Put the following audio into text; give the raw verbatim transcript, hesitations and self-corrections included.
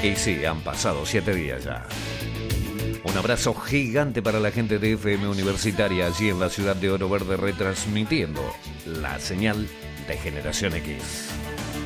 Y sí, han pasado siete días ya. Un abrazo gigante para la gente de F M Universitaria allí en la ciudad de Oro Verde, retransmitiendo la señal de Generación X.